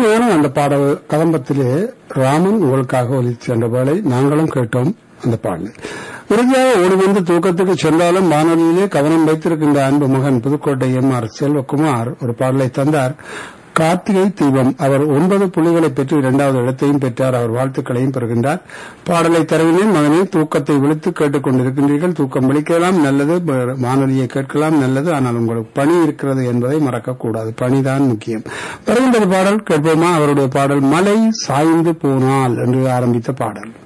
அருமையான அந்த பாடல் கதம்பத்திலே ராமன் உங்களுக்காக ஒலித்து சென்ற வேளை நாங்களும் கேட்டோம் அந்த பாடலை. இறுதியாக ஓடி வந்து தூக்கத்துக்கு சென்றாலும் வானொலியிலே கவனம் வைத்திருக்கின்ற அன்பு மகன் புதுக்கோட்டை எம்.ஆர். செல்வகுமார் ஒரு பாடலை தந்தார். கார்த்திகை தீபம். அவர் 9 புள்ளிகளை பெற்று 2வது இடத்தையும் பெற்றார். அவர் வாழ்த்துக்களையும் பெறுகின்றார். பாடலை தருவினேன் மகனே, தூக்கத்தை விழித்து கேட்டுக் கொண்டிருக்கின்றீர்கள். தூக்கம் விழிக்கலாம் நல்லது, வானொலியை கேட்கலாம் நல்லது. ஆனால் உங்களுக்கு பணி இருக்கிறது என்பதை மறக்கக்கூடாது. பணிதான் முக்கியம். வருகின்ற பாடல் கேட்போமா? அவருடைய பாடல் மலை சாய்ந்து போனால் என்று ஆரம்பித்த பாடல்.